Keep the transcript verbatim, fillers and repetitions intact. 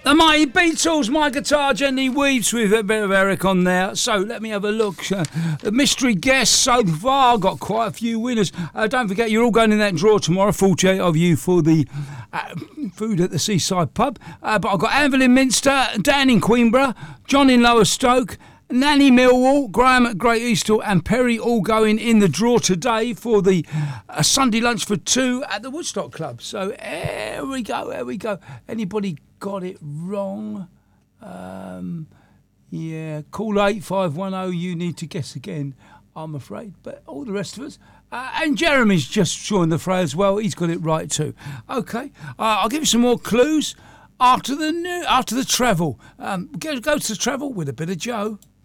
The Mighty Beatles, My Guitar Gently Weeps, with a bit of Eric on there. So let me have a look. Uh, the mystery guests so far, got quite a few winners. Uh, don't forget, you're all going in that draw tomorrow, forty-eight of you for the uh, food at the Seaside Pub. Uh, but I've got Anvil in Minster, Dan in Queenborough, John in Lowestoke, Nanny Millwall, Graham at Great Eastall and Perry all going in the draw today for the uh, Sunday lunch for two at the Woodstock Club. So there we go, there we go. Anybody got it wrong? Um, yeah, call eight five one zero, you need to guess again, I'm afraid. But all the rest of us. Uh, and Jeremy's just joined the fray as well. He's got it right too. Okay, uh, I'll give you some more clues after the new, after the travel. Um, go, go to the travel with a bit of Joe.